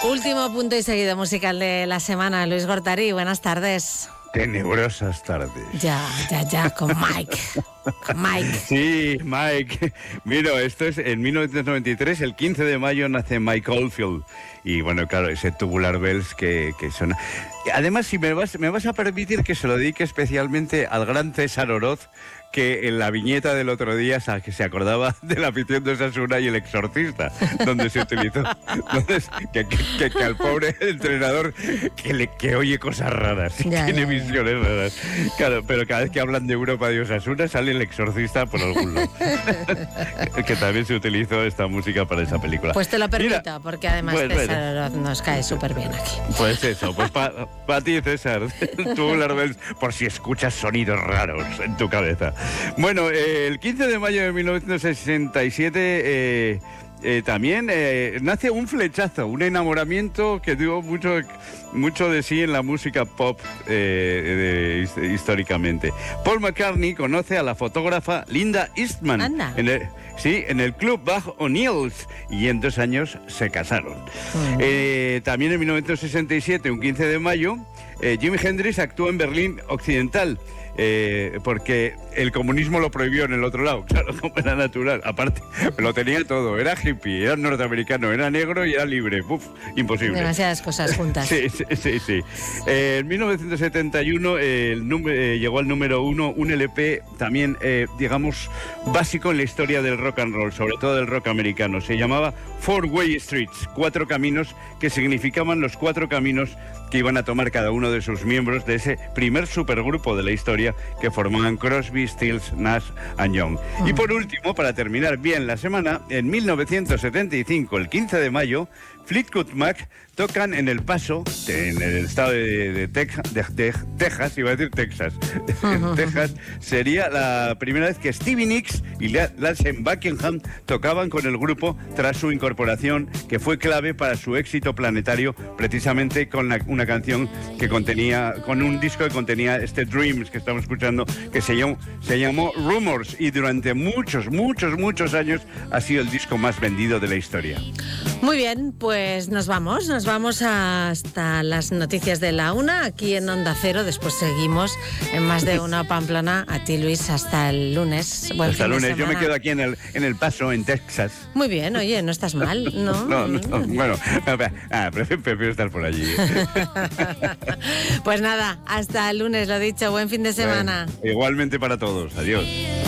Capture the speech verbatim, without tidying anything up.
Último punto y seguido musical de la semana. Luis Gortari, buenas tardes. Tenebrosas tardes. Ya, ya, ya, con Mike. Con Mike. Sí, Mike. Mira, esto es en mil novecientos noventa y tres, el quince de mayo, nace Mike Oldfield. Y bueno, claro, ese Tubular Bells que, que suena. Además, si me vas, me vas a permitir que se lo dedique especialmente al gran César Oroz, que en la viñeta del otro día que se acordaba de la afición de Osasuna y El Exorcista, donde se utilizó. Entonces, que, que, que, que al pobre entrenador que, le, que oye cosas raras, Ya, tiene ya, ya. visiones raras. Claro, pero cada vez que hablan de Europa de Osasuna sale El Exorcista por algún lado. Que también se utilizó esta música para esa película. Pues te lo permito, Mira, porque además pues, César Oroz nos cae súper bien aquí. Pues eso, pues para pa ti, César, Tubular Bells, por si escuchas sonidos raros en tu cabeza. Bueno, eh, el quince de mayo de mil novecientos sesenta y siete eh, eh, también eh, nace un flechazo, un enamoramiento que dio mucho, mucho de sí en la música pop eh, de, históricamente. Paul McCartney conoce a la fotógrafa Linda Eastman. Anda. En el, sí, en el Club Bach O'Neill's, y en dos años se casaron. Mm. Eh, también en mil novecientos sesenta y siete, un quince de mayo, eh, Jimi Hendrix actuó en Berlín Occidental. Eh, porque el comunismo lo prohibió en el otro lado, claro, como era natural. Aparte, lo tenía todo, era hippie, era norteamericano, era negro y era libre. Uf, imposible. Demasiadas cosas juntas. Sí, sí, sí. sí. Eh, en mil novecientos setenta y uno eh, el eh, llegó al número uno un L P también, eh, digamos, básico en la historia del rock and roll, sobre todo del rock americano. Se llamaba Four Way Streets, cuatro caminos, que significaban los cuatro caminos que iban a tomar cada uno de sus miembros de ese primer supergrupo de la historia que formaban Crosby, Stills, Nash and Young. Mm. Y por último, para terminar bien la semana, en mil novecientos setenta y cinco, el quince de mayo, Fleetwood Mac tocan en El Paso, en el estado de, de, Tex, de, de Texas, iba a decir Texas, en Texas. Sería la primera vez que Stevie Nicks y Lance Buckingham tocaban con el grupo tras su incorporación, que fue clave para su éxito planetario, precisamente con la, una canción que contenía, con un disco que contenía este Dreams que estamos escuchando, que se llamó, se llamó Rumors, y durante muchos, muchos, muchos años ha sido el disco más vendido de la historia. Muy bien, pues nos vamos, nos vamos hasta las noticias de la una, aquí en Onda Cero. Después seguimos en Más de Una Pamplona. A ti, Luis, hasta el lunes. Buen hasta el lunes, fin de yo me semana. quedo aquí en el, en el Paso, en Texas. Muy bien, oye, no estás mal, ¿no? no, no, bueno, ah, prefiero, prefiero estar por allí. Pues nada, hasta el lunes, lo dicho, buen fin de semana. Bueno, igualmente para todos, adiós.